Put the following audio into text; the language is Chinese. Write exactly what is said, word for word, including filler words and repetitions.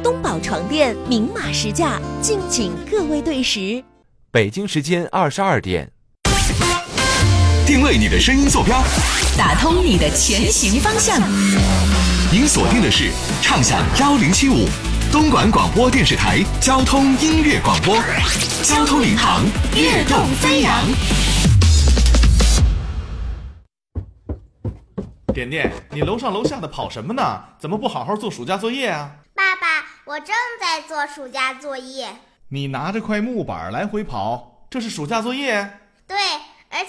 东宝床垫明码实价，敬请各位对时。 北京时间二十二点， 定位你的声音坐标， 打通你的前行方向。 您锁定的是畅享幺零七五东莞广播电视台交通音乐广播，交通领航，跃动飞扬。 点点，你楼上楼下的跑什么呢？怎么不好好做暑假作业啊？ 爸爸，我正在做暑假作业。 你拿着块木板来回跑，这是暑假作业？ 对，